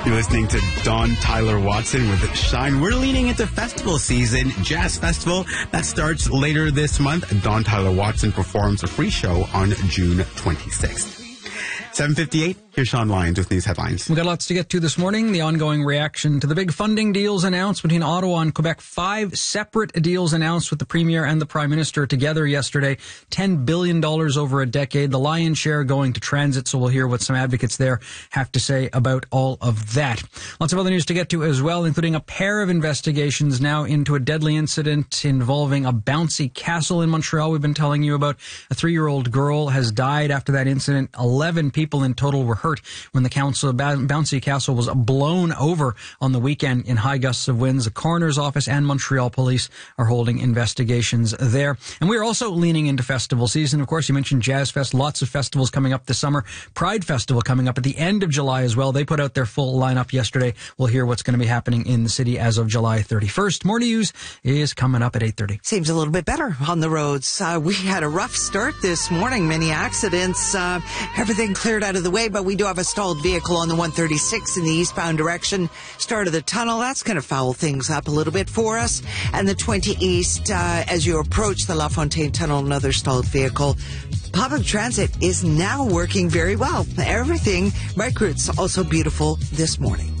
You're listening to Dawn Tyler Watson with Shine. We're leaning into festival season. Jazz Festival, that starts later this month. Dawn Tyler Watson performs a free show on June 26th. 7:58, here's Sean Lyons with news headlines. We've got lots to get to this morning. The ongoing reaction to the big funding deals announced between Ottawa and Quebec. 5 separate deals announced with the Premier and the Prime Minister together yesterday. $10 billion over a decade. The lion's share going to transit, so we'll hear what some advocates there have to say about all of that. Lots of other news to get to as well, including a pair of investigations now into a deadly incident involving a bouncy castle in Montreal we've been telling you about. A 3-year-old girl has died after that incident. 11 people in total were hurt when the bouncy castle was blown over on the weekend in high gusts of winds. The coroner's office and Montreal police are holding investigations there. And we're also leaning into festival season. Of course, you mentioned Jazz Fest. Lots of festivals coming up this summer. Pride Festival coming up at the end of July as well. They put out their full lineup yesterday. We'll hear what's going to be happening in the city as of July 31st. More news is coming up at 8:30. Seems a little bit better on the roads. We had a rough start this morning. Many accidents. Everything cleared out of the way, but we do have a stalled vehicle on the 136 in the eastbound direction. Start of the tunnel, that's going to foul things up a little bit for us. And the 20 east, as you approach the La Fontaine Tunnel, another stalled vehicle. Public transit is now working very well. Everything, bike routes also beautiful this morning.